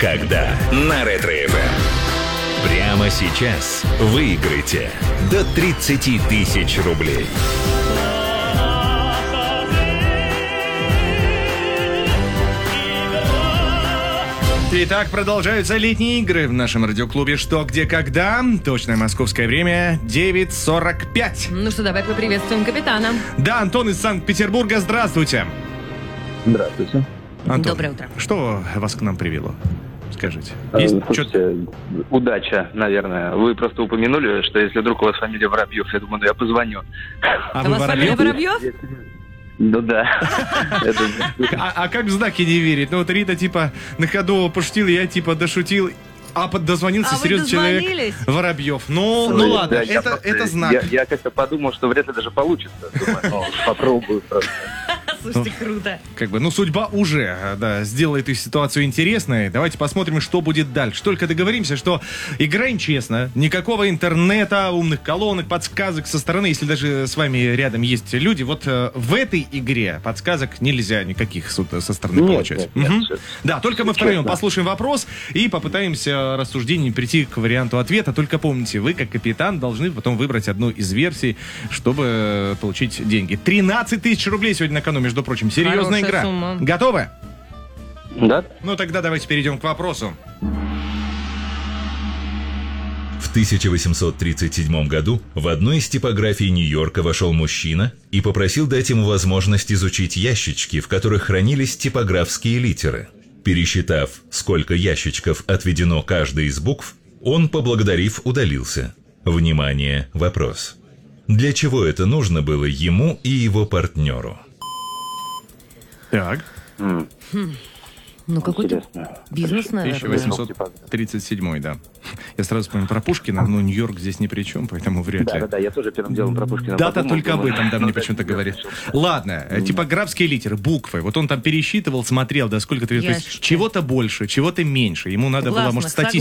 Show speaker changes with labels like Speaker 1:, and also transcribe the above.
Speaker 1: Когда на Ретро-ФМ. Прямо сейчас выиграйте до 30 тысяч рублей.
Speaker 2: Итак, продолжаются летние игры в нашем радиоклубе «Что, где, когда». Точное московское время 9:45.
Speaker 3: Ну что, давай поприветствуем капитана.
Speaker 2: Да, Антон из Санкт-Петербурга, здравствуйте.
Speaker 4: Здравствуйте.
Speaker 2: Антон,
Speaker 3: Доброе утро.
Speaker 2: что вас к нам привело? Скажите.
Speaker 4: Слушайте, удача, наверное. Вы просто упомянули, что если вдруг у вас фамилия Воробьев, я думаю, я позвоню.
Speaker 2: А
Speaker 3: У
Speaker 2: вы
Speaker 3: вас фамилия
Speaker 2: Воробьев?
Speaker 3: Воробьев?
Speaker 4: Ну да.
Speaker 2: А как в знаки не верить? Ну вот Рита типа на ходу пошутил, я типа дошутил. А дозвонился
Speaker 3: А вы
Speaker 2: серьезный человек
Speaker 3: дозвонились?
Speaker 2: Воробьев. Ну ладно,
Speaker 4: Да,
Speaker 2: это знак.
Speaker 4: Я как-то подумал, что вряд ли даже получится. Думаю, попробую просто.
Speaker 3: Слушайте, круто.
Speaker 2: Как бы, судьба уже, да, сделала эту ситуацию интересной. Давайте посмотрим, что будет дальше. Только договоримся, что играем честно. Никакого интернета, умных колонок, подсказок со стороны. Если даже с вами рядом есть люди, вот в этой игре подсказок нельзя никаких со стороны получать.
Speaker 4: Нет,
Speaker 2: Мгм.
Speaker 4: нет,
Speaker 2: Да, только мы втроем
Speaker 4: честно.
Speaker 2: послушаем вопрос и попытаемся рассуждением прийти к варианту ответа. Только помните, вы, как капитан, должны потом выбрать одну из версий, чтобы получить деньги. 13 тысяч рублей сегодня на кону, между прочим. Серьезная
Speaker 3: Хорошая
Speaker 2: игра.
Speaker 3: сумма.
Speaker 2: Готовы?
Speaker 4: Да?
Speaker 2: Ну тогда давайте перейдем к вопросу.
Speaker 1: В 1837 году в одну из типографий Нью-Йорка вошел мужчина и попросил дать ему возможность изучить ящички, в которых хранились типографские литеры. Пересчитав, сколько ящичков отведено каждой из букв, он, поблагодарив, удалился. Внимание, вопрос. Для чего это нужно было ему и его партнеру?
Speaker 2: Так,
Speaker 3: Ну, какой-то
Speaker 4: Интересно.
Speaker 3: бизнес, наверное.
Speaker 2: 1837, да. Я сразу вспомнил про Пушкина, но Нью-Йорк здесь ни при чем, поэтому вряд ли.
Speaker 4: Да, я тоже первым делом про Пушкина
Speaker 2: Дата
Speaker 4: подумал,
Speaker 2: только об
Speaker 4: думаю,
Speaker 2: этом, да, мне
Speaker 4: ну,
Speaker 2: почему-то
Speaker 4: да,
Speaker 2: говорит.
Speaker 4: решил.
Speaker 2: Ладно, типографские литеры, буквы. Вот он там пересчитывал, смотрел, да сколько то есть
Speaker 3: Ящички.
Speaker 2: чего-то больше, чего-то меньше. Ему надо было,
Speaker 3: Классно,
Speaker 2: может, статистику